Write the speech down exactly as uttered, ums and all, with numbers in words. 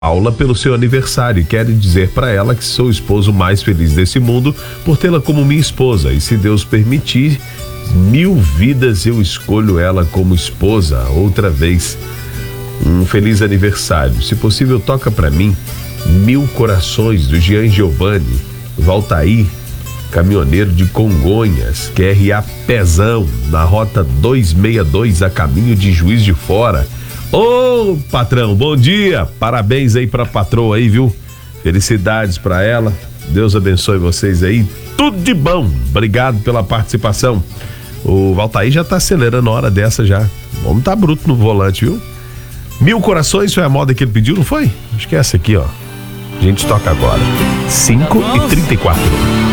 Paula pelo seu aniversário e quero dizer para ela que sou o esposo mais feliz desse mundo por tê-la como minha esposa e se Deus permitir, mil vidas eu escolho ela como esposa outra vez. Um feliz aniversário. Se possível, toca para mim Mil Corações do Jean Giovanni, Valtair, caminhoneiro de Congonhas, Q R A Pezão, na rota duzentos e sessenta e dois a caminho de Juiz de Fora. Ô, patrão, bom dia, parabéns aí pra patroa aí, viu? Felicidades pra ela, Deus abençoe vocês aí, tudo de bom, obrigado pela participação. O Valtair já tá acelerando a hora dessa já, o homem tá bruto no volante, viu? Mil Corações foi a moda que ele pediu, não foi? Acho que é essa aqui, ó, a gente toca agora, cinco e trinta e quatro.